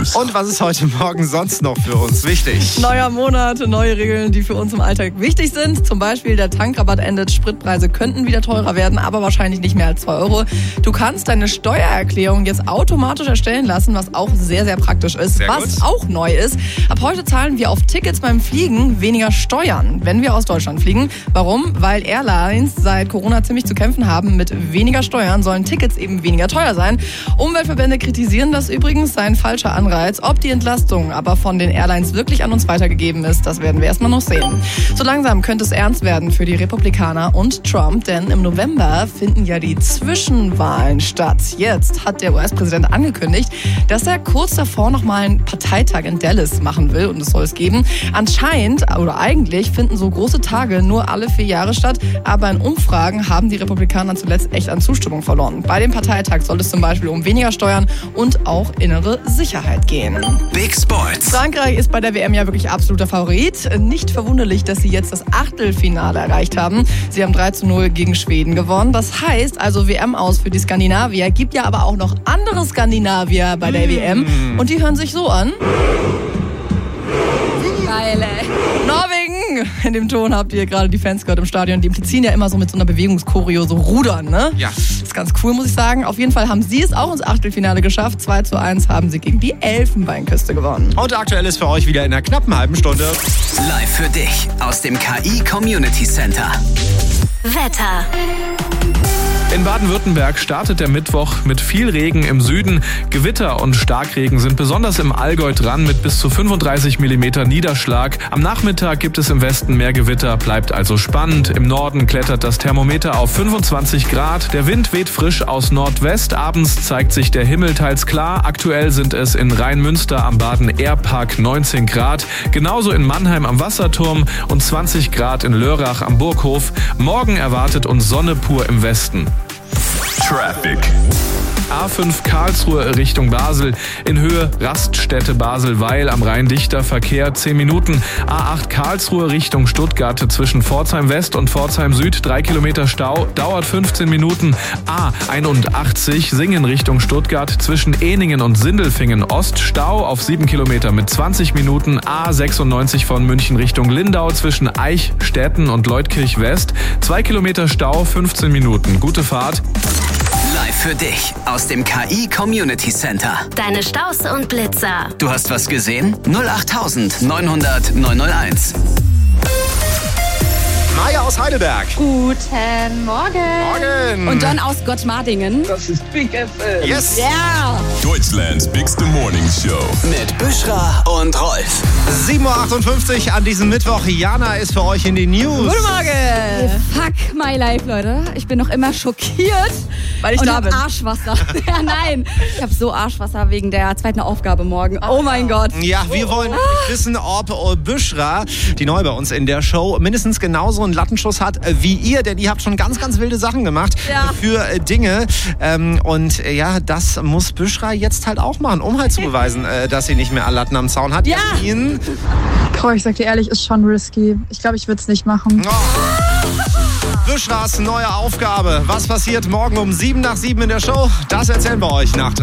News. Und was ist heute Morgen sonst noch für uns wichtig? Neuer Monat, neue Regeln, die für uns im Alltag wichtig sind. Zum Beispiel der Tankrabatt endet, Spritpreise könnten wieder teurer werden, aber wahrscheinlich nicht mehr als 2 Euro. Du kannst deine Steuererklärung jetzt automatisch erstellen lassen, was auch sehr, sehr praktisch ist. Sehr was gut. auch neu ist, ab heute zahlen wir auf Tickets beim Fliegen weniger Steuern, wenn wir aus Deutschland fliegen. Warum? Weil Airlines seit Corona ziemlich zu kämpfen haben. Mit weniger Steuern sollen Tickets eben weniger teuer sein. Umweltverbände kritisieren das übrigens, sei ein falscher Anreiz. Ob die Entlastung aber von den Airlines wirklich an uns weitergegeben ist, das werden wir erstmal noch sehen. So langsam könnte es ernst werden für die Republikaner und Trump, denn im November finden ja die Zwischenwahlen statt. Jetzt hat der US-Präsident angekündigt, dass er kurz davor noch mal einen Parteitag in Dallas machen will, und es soll es geben. Anscheinend oder eigentlich finden so große Tage nur alle 4 Jahre statt, aber in Umfragen haben die Republikaner zuletzt echt an Zustimmung verloren. Bei dem Parteitag soll es zum Beispiel um weniger Steuern und auch innere Sicherheit gehen. Big Sports. Frankreich ist bei der WM ja wirklich absoluter Favorit. Nicht verwunderlich, dass sie jetzt das Achtelfinale erreicht haben. Sie haben 3:0 gegen Schweden gewonnen. Das heißt also WM aus für die Skandinavier. Gibt ja aber auch noch andere Skandinavier bei der WM. Und die hören sich so an. Geil, ey. Norwegen! In dem Ton habt ihr gerade die Fans gehört im Stadion. Die implizieren ja immer so mit so einer Bewegungschoreo, so rudern, ne? Ja. Das ist ganz cool, muss ich sagen. Auf jeden Fall haben sie es auch ins Achtelfinale geschafft. 2:1 haben sie gegen die Elfenbeinküste gewonnen. Und aktuell ist für euch wieder in einer knappen halben Stunde. Live für dich aus dem KI Community Center. Wetter. In Baden-Württemberg startet der Mittwoch mit viel Regen im Süden. Gewitter und Starkregen sind besonders im Allgäu dran mit bis zu 35 mm Niederschlag. Am Nachmittag gibt es im Westen mehr Gewitter, bleibt also spannend. Im Norden klettert das Thermometer auf 25 Grad. Der Wind weht frisch aus Nordwest. Abends zeigt sich der Himmel teils klar. Aktuell sind es in Rheinmünster am Baden-Airpark 19 Grad. Genauso in Mannheim am Wasserturm und 20 Grad in Lörrach am Burghof. Morgen erwartet uns Sonne pur im Westen. Traffic. A5 Karlsruhe Richtung Basel. In Höhe Raststätte Basel-Weil am Rhein dichter Verkehr 10 Minuten. A8 Karlsruhe Richtung Stuttgart zwischen Pforzheim West und Pforzheim Süd 3 Kilometer Stau, dauert 15 Minuten. A81 Singen Richtung Stuttgart zwischen Ehningen und Sindelfingen Ost Stau auf 7 Kilometer mit 20 Minuten. A96 von München Richtung Lindau zwischen Eichstätten und Leutkirch West 2 Kilometer Stau, 15 Minuten. Gute Fahrt. Live für dich aus dem KI Community Center. Deine Staus und Blitzer. Du hast was gesehen? 08000 900 901. Maja aus Heidelberg. Guten Morgen. Morgen. Und John aus Gottmardingen. Das ist Big FM. Yes. Ja. Deutschlands Bigste Morning Show. Mit Büschra und Rolf. 7:58 Uhr an diesem Mittwoch. Jana ist für euch in die News. Guten Morgen! Fuck my life, Leute. Ich bin noch immer schockiert. Weil ich und da hab bin. Arschwasser. Ja, nein. Ich habe so Arschwasser wegen der zweiten Aufgabe morgen. Oh mein Gott. Ja, wir wollen wissen, ob Büschra, die neu bei uns in der Show, mindestens genauso einen Lattenschuss hat wie ihr, denn ihr habt schon ganz, ganz wilde Sachen gemacht für Dinge. Und ja, das muss Büschra jetzt halt auch machen, um halt zu beweisen, dass sie nicht mehr alle Latten am Zaun hat. Ja. Jasmin. Boah, ich sag dir ehrlich, ist schon risky. Ich glaube, ich würde es nicht machen. Büschras neue Aufgabe. Was passiert morgen um 7 nach 7 in der Show? Das erzählen wir euch nach